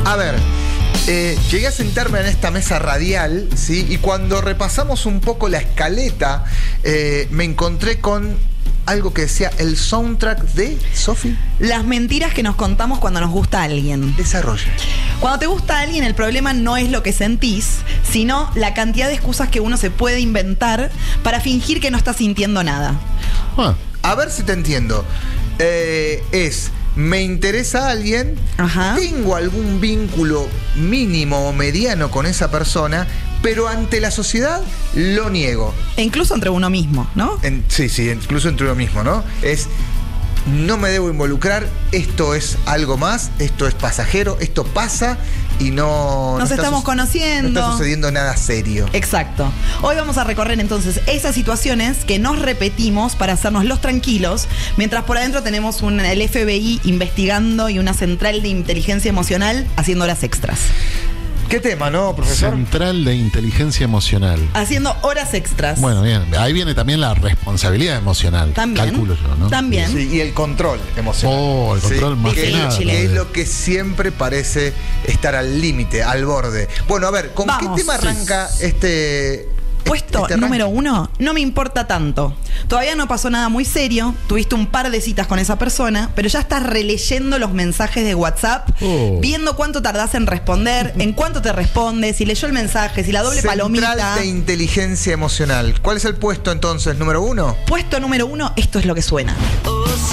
A ver, llegué a sentarme en esta mesa radial, ¿sí? Y cuando repasamos un poco la escaleta, me encontré con algo que decía el soundtrack de Sofi. Las mentiras que nos contamos cuando nos gusta a alguien. Desarrolla. Cuando te gusta a alguien, el problema no es lo que sentís, sino la cantidad de excusas que uno se puede inventar para fingir que no está sintiendo nada. A ver si te entiendo. Me interesa a alguien, Ajá. tengo algún vínculo mínimo o mediano con esa persona, pero ante la sociedad lo niego. E incluso entre uno mismo, ¿no? Sí, incluso entre uno mismo, ¿no? No me debo involucrar, esto es algo más, esto es pasajero, esto pasa y no estamos conociendo. No está sucediendo nada serio. Exacto. Hoy vamos a recorrer entonces esas situaciones que nos repetimos para hacernos los tranquilos, mientras por adentro tenemos el FBI investigando y una central de inteligencia emocional haciendo horas extras. ¿Qué tema, no, profesor? Central de inteligencia emocional. Haciendo horas extras. Bueno, bien. Ahí viene también la responsabilidad emocional. También. Calculo yo, ¿no? También. Sí, y el control emocional. El control más que nada. Que es lo que siempre parece estar al límite, al borde. Bueno, a ver, ¿con qué tema arranca este... Puesto número 1, no me importa tanto. Todavía no pasó nada muy serio, tuviste un par de citas con esa persona, pero ya estás releyendo los mensajes de WhatsApp, viendo cuánto tardás en responder, en cuánto te responde, si leyó el mensaje, si la doble palomita. Central de inteligencia emocional. ¿Cuál es el puesto entonces, número 1? Puesto número 1, esto es lo que suena.